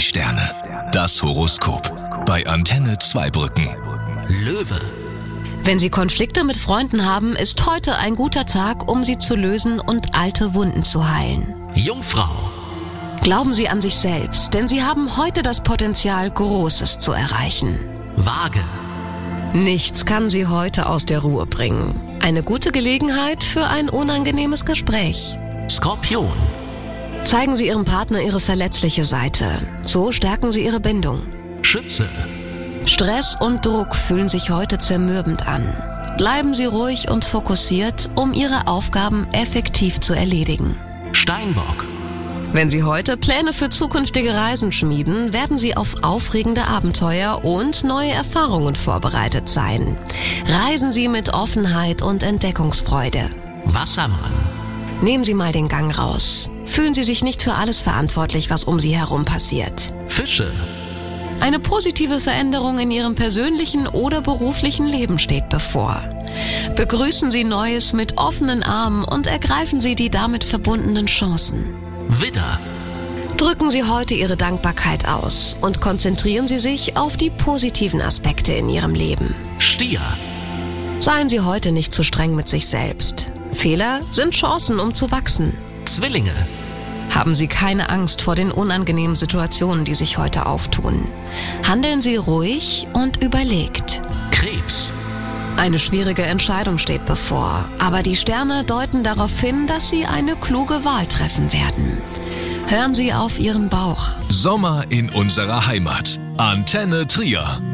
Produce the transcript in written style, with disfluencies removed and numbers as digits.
Sterne. Das Horoskop. Bei Antenne Zweibrücken. Löwe. Wenn Sie Konflikte mit Freunden haben, ist heute ein guter Tag, um sie zu lösen und alte Wunden zu heilen. Jungfrau. Glauben Sie an sich selbst, denn Sie haben heute das Potenzial, Großes zu erreichen. Waage. Nichts kann Sie heute aus der Ruhe bringen. Eine gute Gelegenheit für ein unangenehmes Gespräch. Skorpion. Zeigen Sie Ihrem Partner Ihre verletzliche Seite. So stärken Sie Ihre Bindung. Schütze. Stress und Druck fühlen sich heute zermürbend an. Bleiben Sie ruhig und fokussiert, um Ihre Aufgaben effektiv zu erledigen. Steinbock. Wenn Sie heute Pläne für zukünftige Reisen schmieden, werden Sie auf aufregende Abenteuer und neue Erfahrungen vorbereitet sein. Reisen Sie mit Offenheit und Entdeckungsfreude. Wassermann. Nehmen Sie mal den Gang raus. Fühlen Sie sich nicht für alles verantwortlich, was um Sie herum passiert. Fische. Eine positive Veränderung in Ihrem persönlichen oder beruflichen Leben steht bevor. Begrüßen Sie Neues mit offenen Armen und ergreifen Sie die damit verbundenen Chancen. Widder. Drücken Sie heute Ihre Dankbarkeit aus und konzentrieren Sie sich auf die positiven Aspekte in Ihrem Leben. Stier. Seien Sie heute nicht zu streng mit sich selbst. Fehler sind Chancen, um zu wachsen. Zwillinge. Haben Sie keine Angst vor den unangenehmen Situationen, die sich heute auftun. Handeln Sie ruhig und überlegt. Krebs. Eine schwierige Entscheidung steht bevor, aber die Sterne deuten darauf hin, dass Sie eine kluge Wahl treffen werden. Hören Sie auf Ihren Bauch. Sommer in unserer Heimat. Antenne Trier.